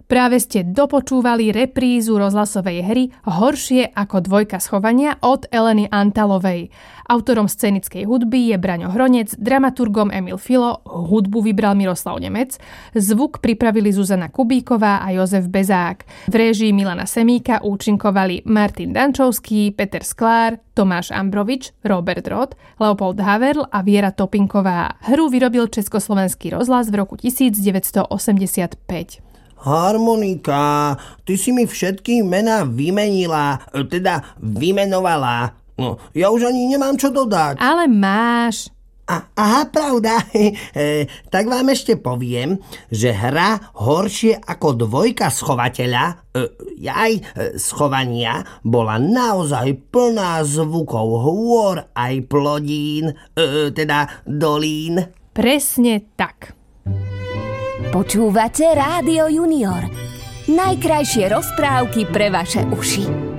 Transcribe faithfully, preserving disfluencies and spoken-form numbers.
Práve ste dopočúvali reprízu rozhlasovej hry Horšie ako dvojka schovania od Eleny Antalovej. Autorom scénickej hudby je Braňo Hronec, dramaturgom Emil Filo, hudbu vybral Miroslav Nemec, zvuk pripravili Zuzana Kubíková a Jozef Bezák. V réžii Milana Semíka účinkovali Martin Dančovský, Peter Sklár, Tomáš Ambrovič, Robert Roth, Leopold Haverl a Viera Topinková. Hru vyrobil Československý rozhlas v roku devätnásťstoosemdesiatpäť. Harmonika, ty si mi všetky mená vymenila, teda vymenovala. No, ja už ani nemám čo dodať. Ale máš. A, aha, pravda. E, tak vám ešte poviem, že hra Horšie ako dvojka schovateľa, e, aj e, schovania, bola naozaj plná zvukov hôr aj plodín, e, teda dolín. Presne tak. Počúvate Rádio Junior. Najkrajšie rozprávky pre vaše uši.